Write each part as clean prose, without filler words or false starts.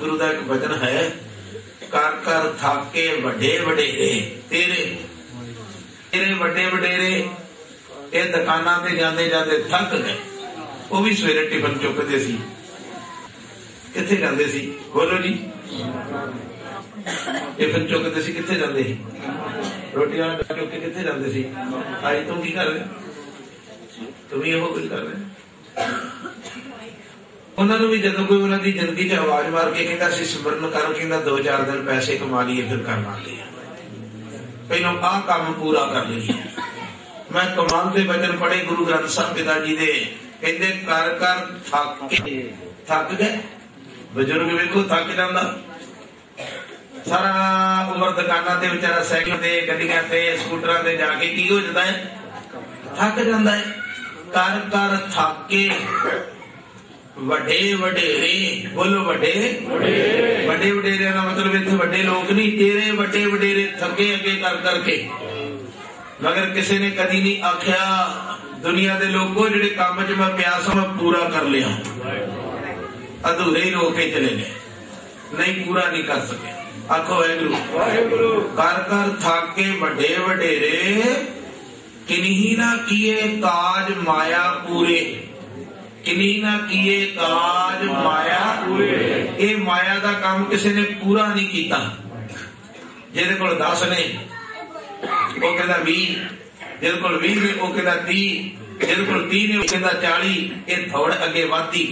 सतगुरु का एक वचन है, कर कर थाके वडे वडेरे तेरे, तेरे वडे वडेरे। ये दुकाना ते जाते जाते थक गए। वो भी सवेरे टिफन चुकते सी, किथे जाते सी? बोलो जी, टिफन चुकते सी, किथे जाते सी? रोटियां चुक के किथे जाते सी? आज तुम की कर रहे? तुम ही कुछ कर रहे? उन्होंने भी जदों कोई उन्होंने जिंदगी च आवाज मार के कहता सी सिमरन कर, कहता 2-4 दिन पैसे कमा लिए फिर कर लांगे, पहलों आ काम पूरा कर लीए। मैं कमाल के वचन पढ़े गुरु ग्रंथ साहब पिता जी दे, कहते कर कर थक गए। बजुर्ग वेखो थक जाता, सारा उम्र दुकाना ते बेचारा साइकिल ते गड्डियां ते स्कूटरां ते जाके की हो जाता है? थक जाता है। कर कर थाके वडे वडेरे, बोलो वडे वडे वडेरे का मतलब इतने वडे लोग नहीं, तेरे वडे वडेरे थके अगे कर करके। मगर किसी ने कदी नहीं आख्या दुनिया के लोगों जिहड़े काम च मैं प्यास मैं पूरा कर लिया, अधूरे ही रोक के चले गए, नहीं पूरा नहीं कर सके। आखो वाहिगुरू। कर कर थाके वडे वडेरे, किन्हीं ना किए काज माया पूरे, किन्हीं ना किए काज माया पूरे। ये माया का काम किसी ने पूरा नहीं किया। जिहदे कोल 10 ने वो कहता 20, जिहदे कोल 20 ने वो कहता 30, जिहदे कोल 30 ने वो कहता 40। ये थोड़ अगे वधदी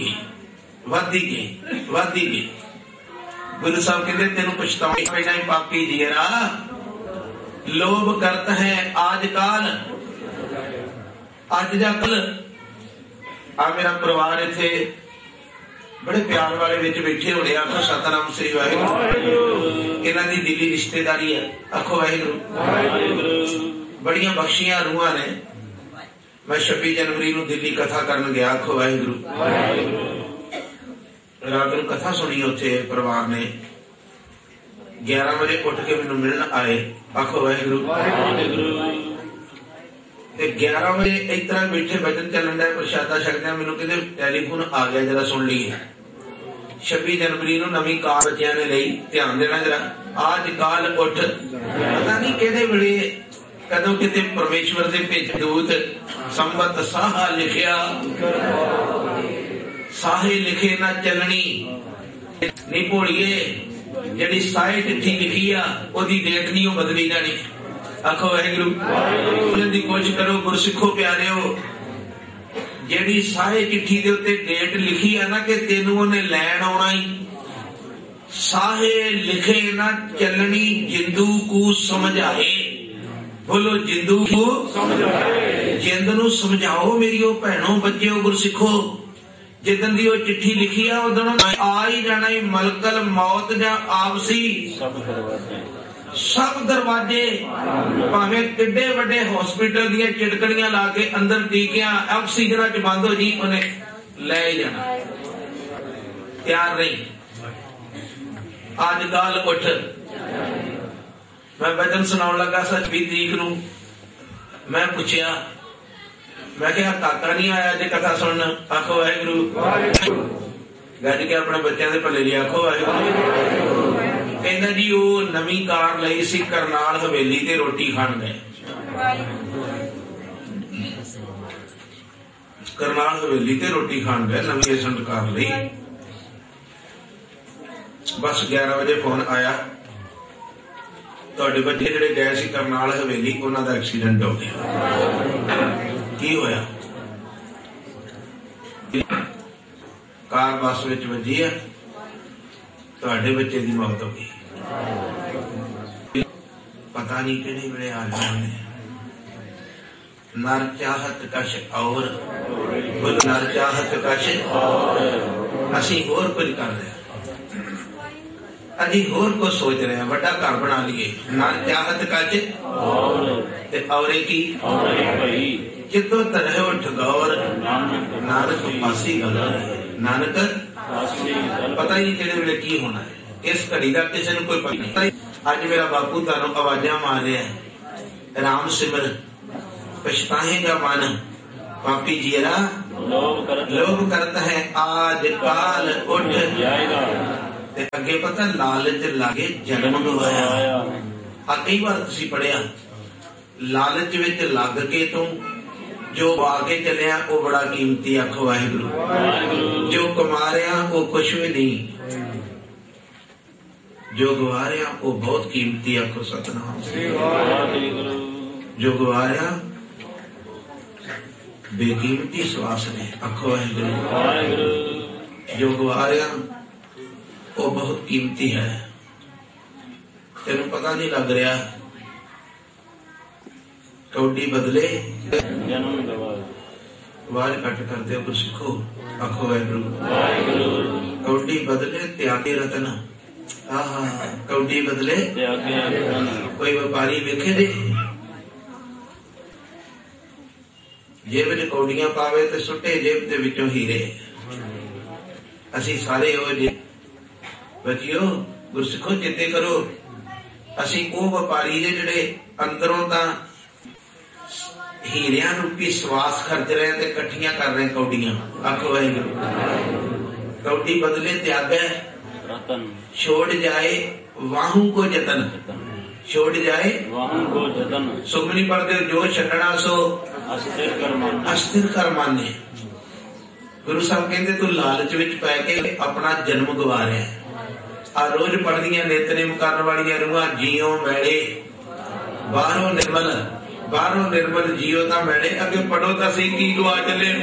गई। गुरु साहब कहते तेन पछताना ही पापी जीरा, लोभ करत है आजकल, अज जा कल। आ मेरा परिवार इथे बड़े प्यार वाले विच बैठे होने, आखो सतनाम श्री वाहिगुरू। इन्हां दी दिली रिश्तेदारी है, आखो वाहिगुरू। बड़ियां बख्शियां रूहां ने। मैं 26 जनवरी नूं दिल्ली कथा करन गया, आखो वाहिगुरू। रात नूं कथा सुनी उत्थे परिवार ने, 11 बजे उठ के मैनूं मिलण आए, आखो वाहिगुरू। 11 बजे इस तरह बैठे वचन चलन डा, प्रशादा छकदे मैनूं कहंदे टेलीफोन आ गया, जरा सुन लीए। 26 जनवरी नूं नवीं कार बच्चियां ने लई, ध्यान देना जरा। आज काल उठ, पता नहीं किहड़े वेले कदों किते परमेश्वर दे भेजे दूत संबत साहा लिखिया, साहे लिखे ना चलनी। नहीं भोलिए, जिहड़ी साहे चिट्ठी लिखी आ ओदी डेट नहीं बदली जानी। आखो वाहिगुरू दी कोशिश करो गुरसिखो प्यारिओ, जेड़ी साहे चिट्ठी दे उत्ते डेट लिखी है ना कि तेनू उन्हें लैण आउणा ही, साहे लिखे ना चलनी जिंदू को समझाए। बोलो जिंदू को समझाए, जिंद नू समझाओ मेरियो भैणों बच्चेओ गुरसिखो। जिदन दी ओह चिट्ठी लिखी है उदन आ ही जाना ही मलकल मौत जां आपसी सब दरवाजे, भावें किड्डे वड्डे हॉस्पिटल दी चिड़कड़ियां ला के अंदर टीकियां ऑक्सीजन च बंद हो जी, उन्हें ले ही जाना। तैयार नहीं। आज कल उठ, मैं वचन सुनाउण लगा 26 तरीक नूं। मैं पूछया, मैं क्या काका नहीं आया अज कथा सुनन? आखो वाहिगुरू। गज के अपने बच्चों के भले लिए आखो वाहिगुरू। कहना जी वो नवी कार लई सी, करनाल हवेली ते रोटी खाण गए। करनाल हवेली ते रोटी खाण गए, नवी एसेंट कार लई। बस 11 बजे फोन आया, तुहाडे बच्चे जिहड़े गए सी करनाल हवेली, उन्हां दा एक्सीडेंट हो गया। की होया? कार बस विच वजी है, तुहाडे बच्चे दी मौत हो गई। पता नहीं किहड़े वेले आ जाने। नर चाहत कश और, बोल नर चाहत कश और। असीं होर कुछ कर रहे हैं, अभी होर कुछ सोच रहे हैं, बड़ा घर बना लिए। नर चाहत कश और की जितो तरह उठ गौर, नानक पासी गल। नानक पता ही नहीं किहड़े वेले की होना है, इस घड़ी का किसी को कोई पता नहीं। अज मेरा बापू तुहानू आवाजा मार रहा है, राम सिमर पछताएगा मन, पापी जीरा लोभ करता है आज काल उठ जाएगा। ते अगे पता लालच लागे जन्म गवाया। कई बार तुसीं पढ़िया लालच विच लग के तू जो पा के चलिया वो बड़ा कीमती, आखो वाहिगुरू। जो कमा रहा वो कुछ भी नहीं, जो गवा रहा वो बहुत कीमती, आखो सतनाम। जो गवा रहा बेकीमती श्वास ने, आखो वाहिगुरू। जो गवा रहा वो बहुत कीमती है, तेन पता नहीं लग रहा। कौडी बदले आवाज कट कर दे कुछ सीखो, आखो वाहिगुरू। कौडी बदले त्यागे रतन, कौडी बदले कोई व्यापारी वेखे दे जेब च कौडियां पावे ते सुटे जेब दे विचों हीरे। असी सारे हो जे बचियो गुरसिखो चेते करो, असी वो व्यापारी जे जिहड़े अंदरों तां हीरियां रूपी सवास खर्च रहे ते कट्ठियां कर रहे कौडियां, आखो वाहिगुरू। कौडी बदले त्याग छोड़ जाए वाहू को जतन, छोड़ जाए वाहू को जतन। सुखमनी पढ़ते जो छड्डना सो अस्थिर कर माने। गुरु साहब कहते तू लालच विच पै के अपना जन्म गवा रहा है। आ रोज पढ़दियां नितनेम करन वालियां रूहां जियो मैले बाहरों निर्मल, बाहरों निर्मल जियो ता मैले। अगे पढ़ो तां सही की गवा चले।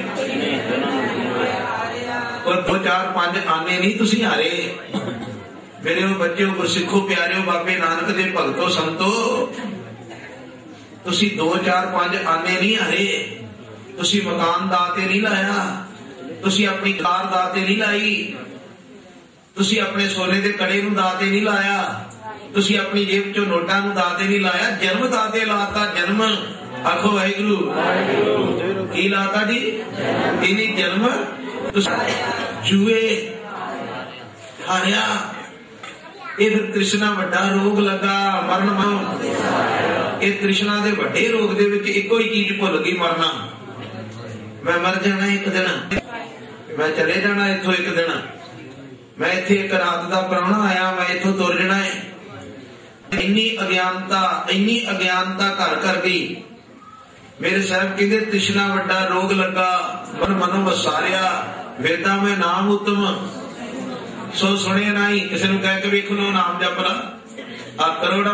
और 2 4 5 आने नहीं तुसीं हारे मेरे बच्चों, गुरसिखो प्यारिओ, बाबे नानक दे भगतो संतो। तुसीं 2 4 5 आने नहीं हारे। तुसीं मकान दाते नहीं लाया, तुसीं अपनी कार दाते नहीं लाई, तुसीं अपने सोने दे कड़े नूं दाते नहीं लाया, तुसीं अपनी जेब चों नोटां नूं दाते नहीं लाया, जन्म दाते लाता। जन्म आखो वाहिगुरू। की लाता जी? इन्हीं जन्म जुए हारिया। ये फिर तृष्णा वड्डा रोग लगा, मरण। ये तृष्णा दे वड्डे रोग दे विच इको ही चीज भुल गई, मरना। मैं मर जाना एक दिन, मैं चले जाना इथों एक दिन, मैं इत्थे एक रात दा प्राहुणा आया, मैं इथों तुर जाना है। इन्नी अज्ञानता घर कर गई। मेरे साहब कहते तृष्णा वड्डा रोग लगा, मन मनो वसारिया। वेदा में नाम उत्तम सो सुने नहीं। किसी ने कह के वेख लो नाम जपला। आ करोड़ा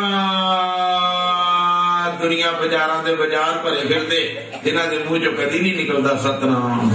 दुनिया बाजारां दे बाजार भरे फिरदे, जिन्हां दे मुंह चों कदी नहीं निकलदा सतनाम।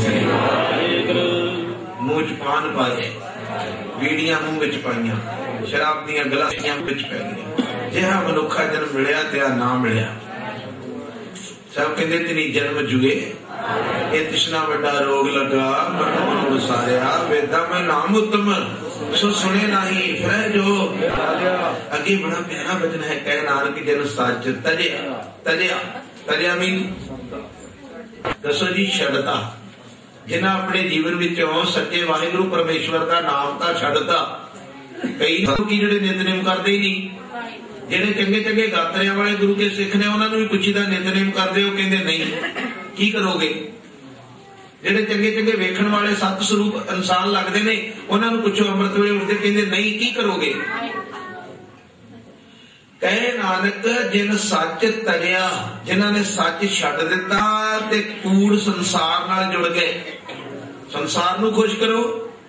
मुंह च पान पाए, बीड़ियां मुंह विच पाईयां, शराब दीयां गलासियां विच पै गईयां। जिहा मनुखा जन्म मिलिया ते ना मिलिया। सब कहते तेरी जन्म जुए, ये तृष्णा वड्डा रोग लगा, मन वसारिया। वेदा में नाम उत्तम सो सुने नहीं फिर जो। अगे बड़ा प्यारा वचन है, कह नानक जन सच तजया। तजया तजया मीन दसो जी छड्डता। जिन्हें अपने जीवन विचों सच्चे वाहिगुरु परमेश्वर का नाम का छड्डता। कई लोग जिहड़े नितनेम करते ही नहीं, जिहड़े चंगे चंगे गातरियां वाले गुरु के सिख ने उन्होंने भी पुछीदा नितनेम करदे हो, कहंदे नहीं। की करोगे? जिहड़े चंगे चंगे वेखण वाले सत स्वरूप इंसान लगदे ने, उन्होंने पुछो अमृत वेले उठदे, कहंदे नहीं। की करोगे? कहे नानक जिन सच तरिया, जिन्हां ने सच छड्ड दिता ते कूड़ संसार नाल जुड़ गए। संसार नूं खुश करो।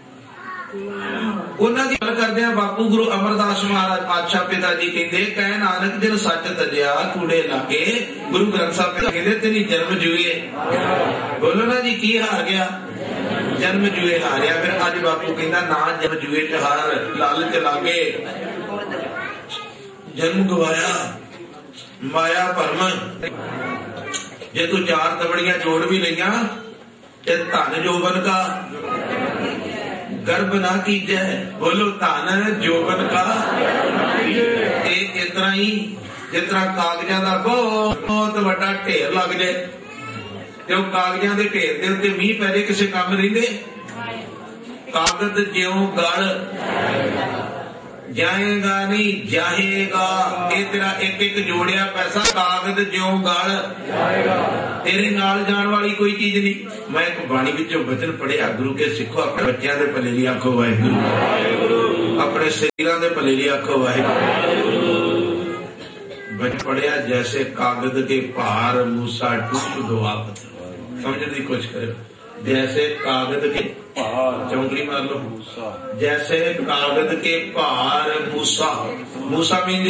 उन्हां दी गल करदे आ बापू गुरु अमरदास महाराज पातशाह पिता जी कहंदे, कहे नानक जिन सच तजिया कूड़े लागे। गुरु ग्रंथ साहिब कहंदे तेरी जन्म जुए। बोलो ना जी, की हार गया? जन्म जुए हारिया। फिर अज बापू कहंदा ना जन्म जुए च हार, लालच लागे, जन्म गवाया, माया भरम। जे तू 4 तबड़ियां जोड़ भी लिया ते धन जोबन का गर्भ ना कीजे। बोलो धन जोबन का। इतना ही जितना कागजां दा बहुत वड्डा ढेर लग जाए ते उह कागजां दे ढेर दे उत्ते मींह पै जाए, किसी काम रहिंदे। कागज ज्यों गल जाएगा नहीं जाएगा। ये तेरा एक एक जोड़िया पैसा कागज ज्यों गल तेरे नाल जान वाली कोई चीज नहीं। मैं एक बाणी विचों वचन पढ़िया, गुरु के सिखो अपने बच्चों के भले लिए आखो वाहिगुरू। अपने शरीर के भले लिए आखो वाहिगुरू। पढ़िया जैसे कागज के भार मूसा टूट दुआवत। समझने की कोशिश करो। जैसे कागज के चौंकड़ी मार लो। जैसे कागज के भार मूसा, मूसा मीन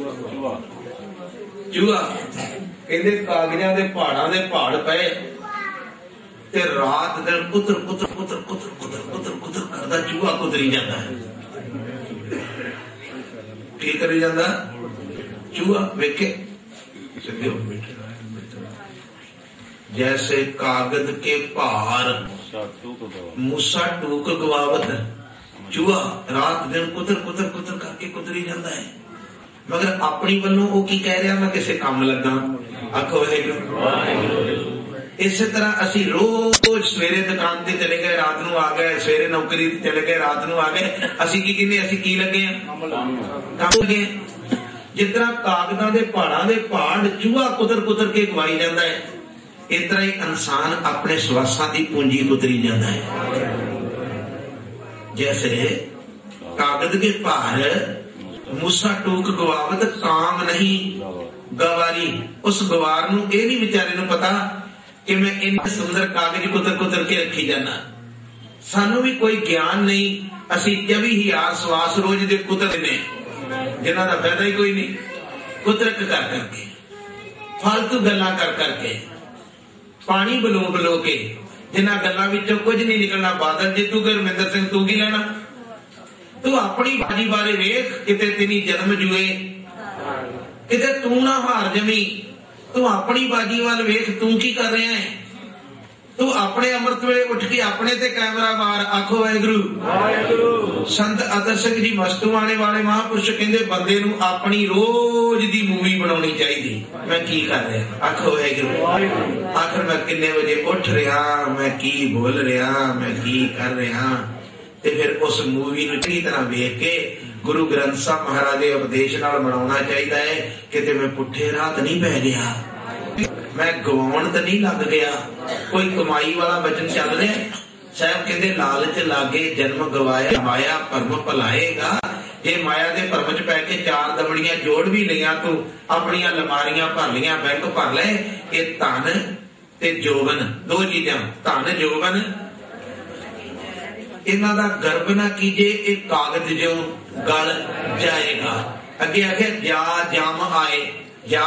चूहा। कहते कागजां दे पहाड़ां दे पहाड़ पे ते रात दिन कुतर कुतर कुतर कुतर कुतर कुतर कुतर करदा चूहा कुतरी जाता है। की करी जाता चूहा वेखे सीधे हो बैठे। जैसे कागज के भार मूसा टूक गवावत। चूहा रात दिन कुतर कुतर कुतर करके कुतरी जाता है, मगर अपनी वालों वो की कह रहा मैं किसी काम लगा। आखो वाहिगुरू। इस तरह असी रोज सवेरे दुकान ते चले गए, रात नू आ गए, सवेरे नौकरी ते चले गए, रात नू आ गए। असी की कहने असी की लगे काम लगे। जिस तरह कागजां दे पहाड़ां दे पहाड़ चूहा कुतर कुतर के गवाई जाता है, इस तरह ही इंसान अपने श्वासां की पूंजी कुतरी जाता है। जैसे कागज के भार मूसा टूक गवावत काम नहीं गवारी। उस गवार नू ये नहीं बेचारे नू पता कि मैं इन सुंदर कागज कुतर कुतर के रखी जाना। सानू भी कोई ज्ञान नहीं। असी 24,000 सवास रोज दे कुतर ने जिन्हां दा फायदा ही कोई नहीं। कुतरक कर करके, फालतू गल्लां कर करके, पानी बलो बलो के, जिन्हां गल्लां विचों कुछ नहीं निकलना। बादल जी तू गुरमिंदर सिंह तू की लेना। तू अपनी बाजी बारे वेख, किते तेरी जन्म जुए, किते तू ना हार जमी। तू अपनी बाजी वाल वेख, तू की कर रहा है। तू अपने अमृत वेले उठ के अपने ते कैमरा मार। आखो वाहिगुरू। संत अतर सिंह जी मस्तूआणे वाले महापुरुष कहंदे बंदे नू अपनी रोज दी मूवी बनाउणी चाहिदी। मैं की कर रहा, आखो वाहिगुरू। आखिर मैं किन्ने बजे उठ रहा, मैं की बोल रहा, मैं की कर रहा। ते फिर उस मूवी नू चंगी तरह वेख के गुरु ग्रंथ साहब महाराज के उपदेश नाल बनाउणा चाहिदा है। किते मैं पुठे राह ते नहीं पै गया, मैं गवाउण ते नहीं लग गया। कोई कमाई वाला वचन चल रहा है। साहब कहते लालच लागे जन्म गवाया, माया भरम भुलाएगा। ये माया के भरम च पै के 4 दमड़ियां जोड़ भी लिया, तू अपनियां लमारियां भर लिया, बैंक भर ले। ये धन ते जोगन दो चीजां, धन जोगन इन्हां दा गर्भ ना कीजे, एक कागज जो गल जाएगा। अगे आखे जा जाम आए, जा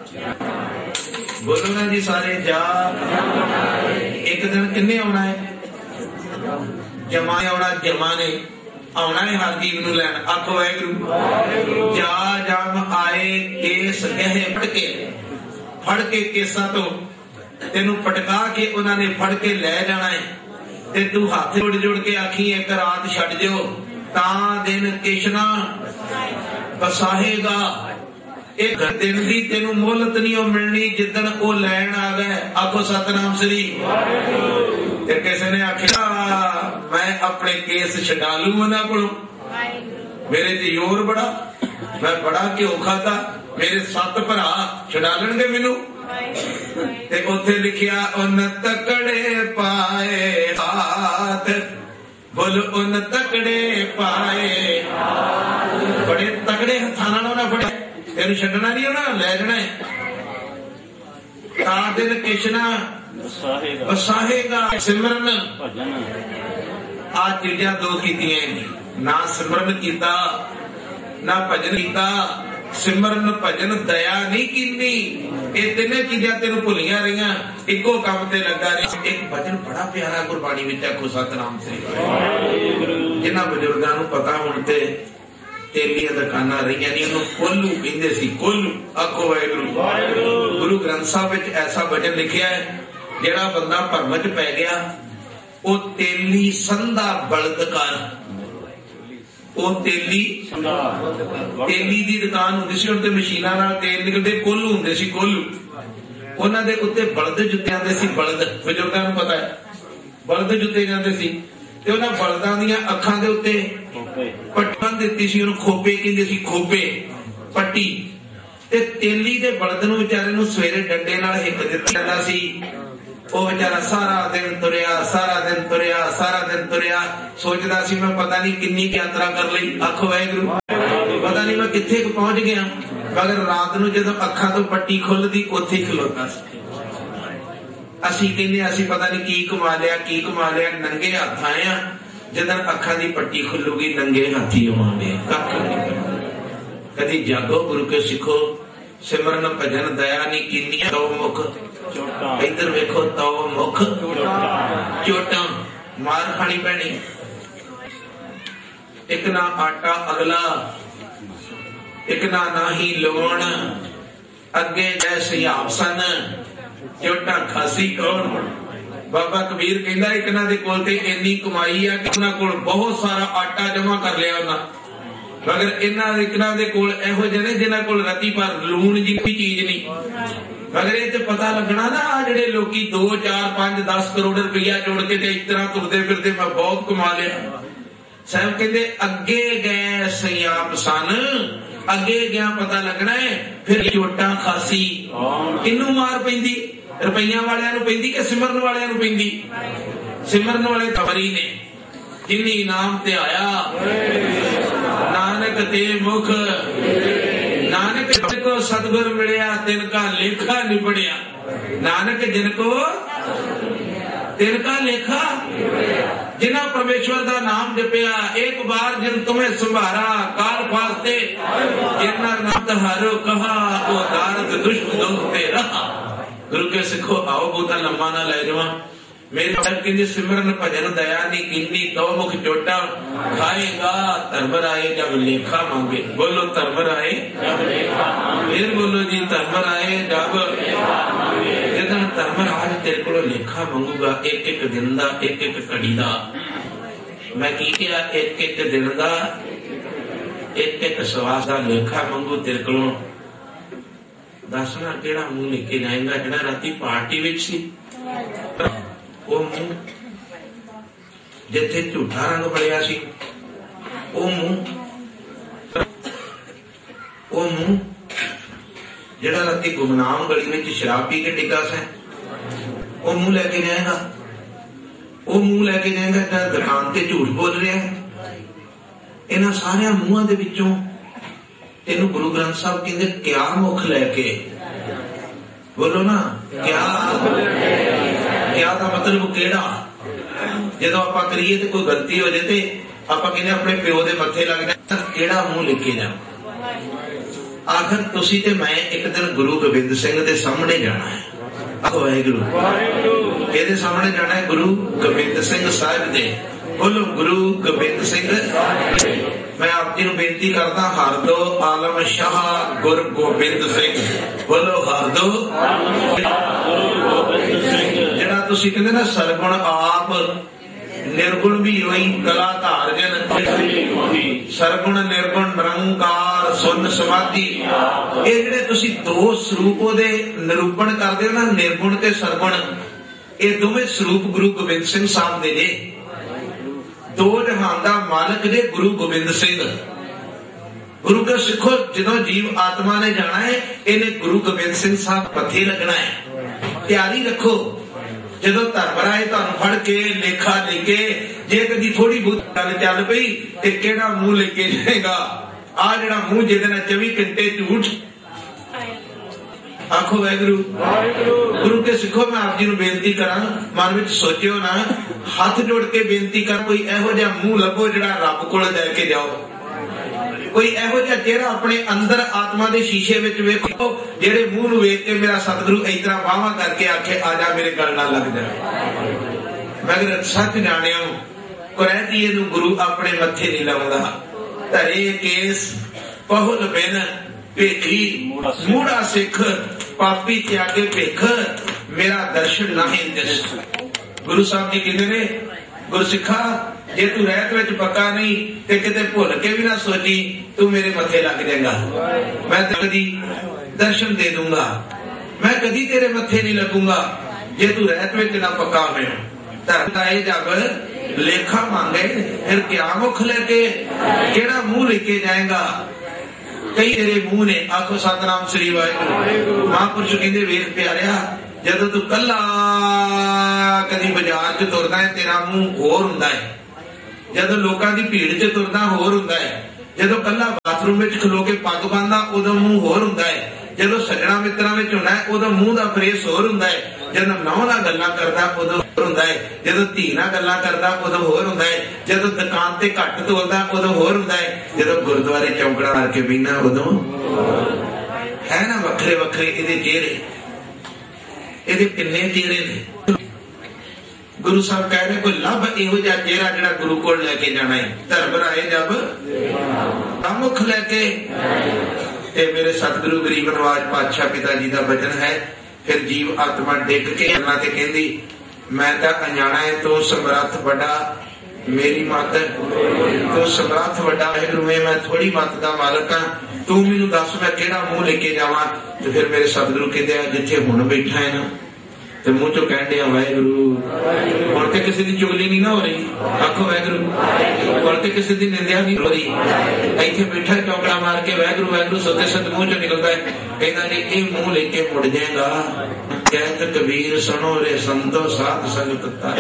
बोलो ना जी सारे, जा एक दिन किन्ने आना है, जमा ने आना, जमा ने आना है हरदीप नू लैन। आखो वाहिगुरू। जा जाम आए केस गहे फड़ के केसा तो तेनू पटका के उन्होंने फड़ के लै जाना है। ते तू हाथ जोड़ जोड़ के आखी एक रात छड़ जो, ता दिन किशना बसाहेगा। एक दिन की तेनू मोहलत नहीं मिलनी जिदन वो लैन आ गए। आखो सतनाम श्री। किसी ने आखिया मैं अपने केस छड़ा लू उन्होंने को, मेरे च जोर बड़ा, मैं बड़ा घ्यो खाता, मेरे 7 भरा छड़ा लेंगे मैनू। उथे लिखिया उन तकड़े पाए हाथ, बोल उन तकड़े पाए, बड़े तगड़े हथा उन्हें फड़े, तेन छड़ना नहीं उन्हें लै जाना है। ता दिन किशना बसाहेगा। सिमरन आ चीजा 2 कीतियां, ना सिमरन किया ना भजन किया। सिमरन भजन दया नहीं कीनी, ये 3 चीजा तेन भुलिया रही, इको काम ते लगा रही। एक भजन बड़ा प्यारा गुरबाणी में आखो सतनाम श्री। जिन्हां बजुर्गां नूं पता हुण ते तेलियां दुकानां रही नहीं, उन्होंने कोल्लू कहंदे सी, कोल्लू। आखो वाहिगुरू। गुरु ग्रंथ साहब विच ऐसा भजन लिखिया है, जिहड़ा बंदा भरम च पै गया वो तेली संधा बलद कर। वो तेली दी दुकान होंदी सी, उन्हें मशीनां नाल तेल निकलदे, कोल्लू हुंदे सी, कोल्लू। उन्हां दे उत्ते बलद जुत्ते आंदे सी, बलद बजुर्गां नूं पता है बलद जुत्ते जांदे सी। ते उन्हां बलदां दीयां अखां दे उत्ते पट्टी दित्ती सी, उन्हें खोपे कहंदे सी, खोपे पट्टी। ते तेली दे बलद नूं विचारे नूं सवेरे डंडे नाल हिक दित्ता जांदा सी, ਉਹ ਵਿਚਾਰਾ ਸਾਰਾ ਦਿਨ ਤੁਰਿਆ, ਸਾਰਾ ਦਿਨ ਤੁਰਿਆ, ਸਾਰਾ ਦਿਨ ਤੁਰਿਆ, ਸੋਚਦਾ ਸੀ ਮੈਂ ਪਤਾ ਨਹੀਂ ਕਿੰਨੀ ਯਾਤਰਾ ਕਰ ਲਈ। ਆਖੋ ਵਾਹਿਗੁਰੂ, ਪਤਾ ਨਹੀਂ ਮੈਂ ਕਿੱਥੇ ਪਹੁੰਚ ਗਿਆ। ਮਗਰ ਰਾਤ ਨੂੰ ਜਦੋਂ ਅੱਖਾਂ ਤੋਂ ਪੱਟੀ ਖੁੱਲਦੀ ਉੱਥੇ ਹੀ ਖਲੋਤਾ ਸੀ। ਅਸੀਂ ਕਹਿੰਦੇ ਅਸੀਂ ਪਤਾ ਨਹੀਂ ਕੀ ਕਮਾ ਲਿਆ, ਕੀ ਕਮਾ ਲਿਆ। ਨੰਗੇ ਹੱਥ ਆਏ ਆ, ਜਦੋਂ ਅੱਖਾਂ ਦੀ ਪੱਟੀ ਖੁੱਲੂਗੀ ਨੰਗੇ ਹੱਥੀ ਹੋਵਾਂਗੇ। ਕੱਖ ਨਹੀਂ। ਕਦੀ ਜਾਗੋ ਗੁਰੂ ਕੇ ਸਿੱਖੋ, ਸਿਮਰਨ ਭਜਨ ਦਇਆ ਨੀ ਕੀਨੀਆਂ ਤਉ ਮੁਖ। ਇੱਧਰ ਵੇਖੋ, ਤਉ ਮੁਖ ਚੋਟਾਂ ਮਾਰ ਖਾਣੀ ਪੈਣੀ। ਇੱਕ ਨਾ ਆਟਾ ਅਗਲਾ, ਇੱਕ ਨਾ ਨਾਹੀ ਲੋਣ, ਅੱਗੇ ਜੈ ਸਿਆਬ ਸਨ, ਚੋਟਾਂ ਖਾਸੀ ਕੌਣ। ਬਾਬਾ ਕਬੀਰ ਕਹਿੰਦਾ ਇੱਕ ਦੇ ਕੋਲ ਤੇ ਇੰਨੀ ਕਮਾਈ ਆ ਕਿ ਉਹਨਾਂ ਕੋਲ ਬਹੁਤ ਸਾਰਾ ਆਟਾ ਜਮਾ ਕਰ ਲਿਆ ਉਹਨਾਂ, ਮਗਰ ਇਹਨਾਂ ਦੇ ਕੋਲ ਇਹੋ ਜਿਹੇ ਨੇ ਜਿਨ੍ਹਾਂ ਕੋਲ ਰਤੀ ਪਰ ਲੂਣ ਜੀ ਕੋਈ ਚੀਜ਼ ਨਹੀਂ। ਮਗਰ ਇਹ ਤੇ ਪਤਾ ਲੱਗਣਾ ਨਾ, ਆ ਜਿਹੜੇ ਲੋਕੀ 2, 4, 5, 10 ਕਰੋੜ ਰੁਪਇਆ ਜੋੜ ਕੇ ਤੇ ਇਸ ਤਰ੍ਹਾਂ ਤੁਰਦੇ ਫਿਰਦੇ ਮੈਂ ਬਹੁਤ ਕਮਾ ਲਿਆ। ਸਾਹਿਬ ਕਹਿੰਦੇ ਅੱਗੇ ਗਏ ਸਿਆਪ ਸਨ, ਅੱਗੇ ਗਿਆ ਪਤਾ ਲੱਗਣਾ ਹੈ। ਫਿਰ ਚੋਟਾਂ ਖਾਸੀ ਕਿਹਨੂੰ ਮਾਰ ਪੈਂਦੀ? ਰੁਪਈਆਂ ਵਾਲਿਆਂ ਨੂੰ ਪੈਂਦੀ ਕਿ ਸਿਮਰਨ ਵਾਲਿਆਂ ਨੂੰ ਪੈਂਦੀ? ਸਿਮਰਨ ਵਾਲੇ ਖਬਰੀ ਨੇ। ਜਿਨੀ ਇਨਾਮ ਤੇ ਆਇਆ ਨਾਨਕ ਤੇ ਮੁਖ, ਨਾਨਕ ਕੋ ਸਤਿਗੁਰ ਮਿਲਿਆ ਤਿਨ ਕਾ ਲੇਖਾ ਨਿਬੜਿਆ। ਨਾਨਕ ਜਿਨ ਕੋ ਤਿਨ ਕਾ ਲੇਖਾ, ਜਿਨ੍ਹਾਂ ਪਰਮੇਸ਼ਵਰ ਦਾ ਨਾਮ ਜਪਿਆ, ਇੱਕ ਬਾਰ ਜਿਨ ਤੁਮੇ ਸੰਭਾਰਾ ਕਾਲ ਫਾਸਤੇ, ਜਿਨ੍ਹਾਂ ਨਾਮ ਤਹਾਰੋ ਕਹਾ ਉਹ ਦਾਰਦ ਦੁਸ਼ਟ ਦੋਖ ਤੇ ਰਹਾ। ਗੁਰੂ ਕੇ ਸਿੱਖੋ, ਆਓ ਬਹੁਤਾ ਲੰਮਾ ਨਾ ਲੈ ਜਾਵਾਂ। ਮੇਰੇ ਸਾਹਿਬ ਕਹਿੰਦੇ ਸਿਮਰਨ ਭਜਨ ਦਇਆ ਨੀ ਕੀਨੀ ਤਉ ਮੁਖ ਚੋਟਾ, ਖਾਏਗਾ ਧਰਮ ਰਾਏ ਜਬ ਲੇਖਾ ਮੰਗੇ। ਬੋਲੋ ਧਰਮ ਰਾਏ, ਫਿਰ ਬੋਲੋ ਜੀ ਧਰਮ ਰਾਏ ਜਬ। ਜਦੋਂ ਧਰਮ ਰਾਜ ਤੇਰੇ ਕੋਲੋਂ ਲੇਖਾ ਮੰਗੂਗਾ, ਇੱਕ ਇੱਕ ਦਿਨ ਦਾ, ਇੱਕ ਇੱਕ ਘੜੀ ਦਾ। ਮੈਂ ਕੀ ਕਿਹਾ? ਇੱਕ ਇੱਕ ਦਿਨ ਦਾ, ਇੱਕ ਇੱਕ ਸਵਾਸ ਦਾ ਲੇਖਾ ਮੰਗੂ ਤੇਰੇ ਕੋਲੋਂ। ਦੱਸਣਾ ਕਿਹੜਾ ਮੂੰਹ ਲੈ ਕੇ ਜਾਏਗਾ ਜਿਹੜਾ ਰਾਤੀ ਪਾਰਟੀ ਵਿੱਚ ਸੀ? ਉਹ ਮੂੰਹ ਜਿੱਥੇ ਝੂਠਾ ਰੰਗ ਬਲਿਆ ਸੀ, ਉਹ ਮੂੰਹ ਜਿਹੜਾ ਰਾਤੀ ਗੁਮਨਾਮ ਗਲੀ ਵਿੱਚ ਸ਼ਰਾਬ ਪੀ ਕੇ ਡਿੱਗਾ ਸੀ, ਉਹ ਮੂੰਹ ਲੈ ਕੇ ਜਾਏਗਾ। ਉਹ ਮੂੰਹ ਲੈ ਕੇ ਜਾਏਗਾ ਜਿਹੜਾ ਦੁਕਾਨ ਤੇ ਝੂਠ ਬੋਲ ਰਿਹਾ ਹੈ। ਇਹਨਾਂ ਸਾਰਿਆਂ ਮੂੰਹਾਂ ਦੇ ਵਿੱਚੋਂ ਇਹਨੂੰ ਗੁਰੂ ਗ੍ਰੰਥ ਸਾਹਿਬ ਕਹਿੰਦੇ ਕਿਆ ਮੁਖ ਲੈ ਕੇ। ਬੋਲੋ ਨਾ, ਕਿਆ ਦਾ ਮਤਲਬ ਕਿਹੜਾ? ਜਦੋਂ ਆਪਾਂ ਕਰੀਏ ਤੇ ਕੋਈ ਗਲਤੀ ਹੋ ਜਾਏ ਤੇ ਆਪਾਂ ਕਹਿੰਦੇ ਆਪਣੇ ਪਿਓ ਦੇ ਮੱਥੇ ਲੱਗ ਜਾ, ਕਿਹੜਾ ਮੂੰਹ ਲੈ ਕੇ ਜਾ। ਆਖਰ ਤੁਸੀਂ ਤੇ ਮੈਂ ਇੱਕ ਦਿਨ ਗੁਰੂ ਗੋਬਿੰਦ ਸਿੰਘ ਦੇ ਸਾਹਮਣੇ ਜਾਣਾ ਹੈ। ਵਾਹਿਗੁਰੂ, ਇਹਦੇ ਸਾਹਮਣੇ ਜਾਣਾ ਹੈ, ਗੁਰੂ ਗੋਬਿੰਦ ਸਿੰਘ ਸਾਹਿਬ ਦੇ। ਬੋਲੋ ਗੁਰੂ ਗੋਬਿੰਦ ਸਿੰਘ। ਮੈਂ ਆਪ ਜੀ ਨੂੰ ਬੇਨਤੀ ਕਰਦਾ, ਹਰ ਦੋ ਆਲਮ ਸ਼ਾਹ ਗੁਰ ਗੋਬਿੰਦ ਸਿੰਘ। ਬੋਲੋ ਹਰ ਦੋ। ਜਿਹੜਾ ਤੁਸੀਂ ਕਹਿੰਦੇ ਨਾ ਸਰਗੁਣ ਆਪ ਨਿਰਗੁਣ ਵੀ ਹੋਈ ਕਲਾ ਧਾਰ ਜਨ, ਸਰਗੁਣ ਨਿਰਗੁਣ ਨਿਰੰਕਾਰ ਸੁਨ ਸਮਾਧੀ। ਇਹ ਜਿਹੜੇ ਤੁਸੀਂ ਦੋ ਸਰੂਪ ਉਹਦੇ ਨਿਰੂਪਣ ਕਰਦੇ ਹੋ ਨਾ, ਨਿਰਗੁਣ ਤੇ ਸਰਗੁਣ, ਇਹ ਦੋਵੇਂ ਸਰੂਪ ਗੁਰੂ ਗੋਬਿੰਦ ਸਿੰਘ ਸਾਹਿਬ ਦੇ ਨੇ। ਦੋ ਜਹਾਨ ਦਾ ਮਾਲਕ ਜੇ ਗੁਰੂ ਗੋਬਿੰਦ ਸਿੰਘ। ਗੁਰੂ ਕੇ ਸਿੱਖੋ, ਜਦੋਂ ਜੀਵ ਆਤਮਾ ਨੇ ਜਾਣਾ ਹੈ, ਇਹਨੇ ਗੁਰੂ ਗੋਬਿੰਦ ਸਿੰਘ ਸਾਹਿਬ ਪੱਥੇ ਲੱਗਣਾ ਹੈ। ਤਿਆਰੀ ਰੱਖੋ। ਜਦੋਂ ਧਰਮ ਰਾਏ ਤੁਹਾਨੂੰ ਫੜ ਕੇ ਲੇਖਾ ਲੈ ਕੇ, ਜੇ ਕਦੀ ਥੋੜੀ ਬਹੁਤ ਗੱਲ ਚੱਲ ਪਈ ਤੇ ਕਿਹੜਾ ਮੂੰਹ ਲੈ ਕੇ ਜਾਏਗਾ? ਆ ਜਿਹੜਾ ਮੂੰਹ ਜਿਹਦੇ ਨਾਲ 24 ਘੰਟੇ ਝੂਠ। ਆਖੋ ਵਾਹਿਗੁਰੂ। ਗੁਰੂ ਕੇ ਸਿੱਖੋ, ਮੈਂ ਆਪ ਜੀ ਨੂੰ ਬੇਨਤੀ ਕਰਾਂ, ਮਨ ਵਿੱਚ ਸੋਚਿਓ ਨਾ, ਹੱਥ ਜੋੜ ਕੇ ਬੇਨਤੀ ਕਰ, ਕੋਈ ਇਹੋ ਜਿਹਾ ਮੂੰਹ ਲੱਭੋ ਜਿਹੜਾ ਰੱਬ ਕੋਲ ਲੈ ਕੇ ਜਾਓ। ਕੋਈ ਇਹੋ ਜਿਹਾ ਚਿਹਰਾ ਆਪਣੇ ਅੰਦਰ ਆਤਮਾ ਦੇ ਸ਼ੀਸ਼ੇ ਵਿੱਚ ਵੇਖੋ, ਜਿਹੜੇ ਮੂੰਹ ਨੂੰ ਵੇਖ ਕੇ ਮੇਰਾ ਸਤਿਗੁਰੂ ਇਸ ਤਰ੍ਹਾਂ ਬਾਹਾਂ ਕਰਕੇ ਆਖੇ ਆ ਜਾ ਮੇਰੇ ਗਲ ਨਾਲ ਲੱਗ ਜਾ। ਮਗਰ ਸੱਚ ਜਾਣਿਓ, ਕੁਰੈਤੀਏ ਨੂੰ ਗੁਰੂ ਆਪਣੇ ਮੱਥੇ ਨਹੀਂ ਲਾਉਂਦਾ। ਧਰੇ ਕੇਸ ਪਹੁਲ ਬਿਨ ਭੇਖੀ ਮੂੜਾ ਸਿੱਖ, ਪਾਪੀ ਤਿਆਗੇ ਭੇਖ, ਮੇਰਾ ਦਰਸ਼ਨ ਨਾਹੀਂ ਦਿਸ। ਗੁਰੂ ਸਾਹਿਬ ਜੀ ਕਹਿੰਦੇ ਨੇ, ਗੁਰਸਿੱਖਾ ਜੇ ਤੂੰ ਰਹਿਤ ਵਿੱਚ ਪੱਕਾ ਨਹੀਂ ਤੇ ਕਿਤੇ ਭੁੱਲ ਕੇ ਵੀ ਨਾ ਸੋਚੀ ਤੂੰ ਮੇਰੇ ਮੱਥੇ ਲੱਗ ਜਾਏਗਾ, ਮੈਂ ਕਦੀ ਦਰਸ਼ਨ ਦੇ ਦੂੰਗਾ, ਮੈਂ ਕਦੀ ਤੇਰੇ ਮੱਥੇ ਨਹੀਂ ਲੱਗੂੰਗਾ ਜੇ ਤੂੰ ਰਹਿਤ ਵਿੱਚ ਨਾ ਪੱਕਾ ਹੋਵੇ। ਧਰਮ ਆਏ ਜਬ ਲੇਖਾ ਮੰਗੇ, ਫਿਰ ਕਿਆ ਮੁਖ ਲੈ ਕੇ, ਕਿਹੜਾ ਮੂੰਹ ਲੈ ਕੇ ਜਾਏਗਾ? ਕਈ ਤੇਰੇ ਮੂੰਹ ਨੇ। ਆਖੋ ਸਤਨਾਮ ਸ੍ਰੀ ਵਾਹਿਗੁਰੂ। ਮਹਾਂਪੁਰਸ਼ ਕਹਿੰਦੇ ਵੇਖ ਪਿਆਰਿਆ, जदों तू कला कदी बाजार च तुरदा है तेरा मुंह होर हुंदा है, जदों लोकां दी भीड़ च तुरदा होर हुंदा है, जदों कला बाथरूम में खलो के पग पांदा उदों मुंह होर हुंदा है, जदों सज्जणा मित्रां विच हुंदा है उदों मुंह दा फेस होर हुंदा है, जदों नौं नाल गल्लां करदा उदों होर हुंदा है, जदों धी नाल गल्लां करदा उदों होर हुंदा है, जदों दुकान ते घट तोलदा उदों होर हुंदा है, जदों गुरुद्वारे चौंकड़ा मार के बीना उदों है ना। वखरे वखरे इहदे चेहरे, इहदे किन्ने चेहरे ने। गुरु साहब कह रहे कोई लभ इहो जिहा चेहरा जिहड़ा गुरु कोल लैके जाना है। धर्म राए जब मुख लैके, मेरे सतगुरु गरीब नवाज पातशाह पिता जी का वचन है। फिर जीव आत्मा डिग के अल्लाह ते कहंदी मैं तां अनजाना है, तो समर्थ बड़ा मेरी मत, तो समर्थ वड्डा वाहिगुरू है, मैं थोड़ी मत का मालक हाँ, तू मैनू दस मैं केड़ा मुंह लेके जावां। तो फिर मेरे सतगुरु कहते जिथे हुण बैठा है ना तो मुंह चो कह दिया वाहिगुरू। हुण ते किसी की चुगली नहीं ना हो रही, आखो वाहिगुरू। हुण ते किसी की निंदिया नहीं हो रही, इत्थे बैठा चौकड़ा मार के वाहिगुरू वाहिगुरू सोते सत मुंह चो निकलता है, कहना जी ये मुंह लेके मुड़ जाएगा। कहत कबीर सुनो रे संतो साध संगत,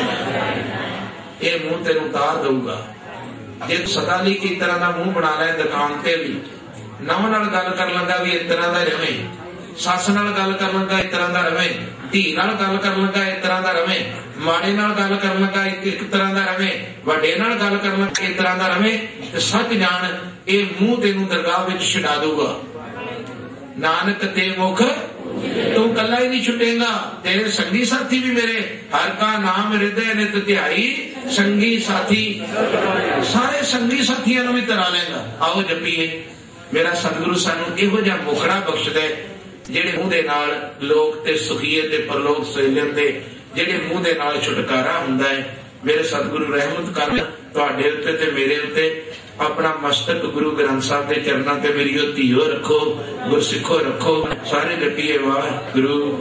ये मुंह तेन उतार दूंगा। जे सदा ली इस तरह का मुंह बना लै, दुकान से भी नव नाल गल कर लगा भी इस तरह का रवे, सस नाल गल कर लगा इस तरह का रवे, धी नाल गल कर लगा इस तरह का रवे, माड़े नाल गल कर लगा एक तरह का रवे, वड्डे नाल गल कर लगा इस तरह का रवे। सच जान ये मुंह तेनू दरगाह विच छुड़ा दूगा। नानक ते मुख तू कला ही नहीं छुटेगा, तेरे संगी साथी भी मेरे, हर का नाम हृदय नित ध्याई, संगी साथी सारे संगी साथियों भी तरा लेगा। आओ जपीए। मेरा सतगुरु सानू इहो जिहा मुखड़ा बख्शदा है जेड़े मुंह दे नाल लोक ते सुखीए ते परलोक सहेलन दे, जेड़े मुंह दे नाल छुटकारा हुंदा है। मेरे सतगुरु रहमत कर तुहाडे उत्ते ते मेरे उत्ते, अपना मस्तक गुरु ग्रंथ साहब के चरणों ते मेरी धीओ रखो, गुरसिखो रखो। सारे जपीए वाहिगुरू।